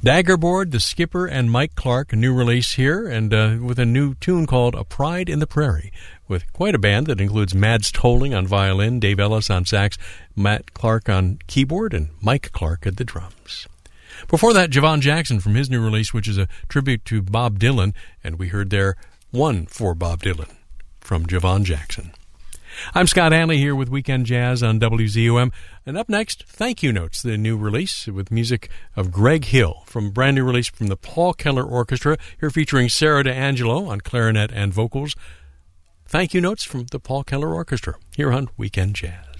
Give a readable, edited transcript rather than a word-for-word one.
Daggerboard, The Skipper, and Mike Clark, a new release here, and with a new tune called A Pride in the Prairie, with quite a band that includes Mads Tolling on violin, Dave Ellis on sax, Matt Clark on keyboard, and Mike Clark at the drums. Before that, Javon Jackson from his new release, which is a tribute to Bob Dylan, and we heard there One for Bob Dylan from Javon Jackson. I'm Scott Hanley here with Weekend Jazz on WZUM. And up next, Thank You Notes, the new release with music of Greg Hill from brand new release from the Paul Keller Orchestra, here featuring Sarah D'Angelo on clarinet and vocals. Thank You Notes from the Paul Keller Orchestra here on Weekend Jazz.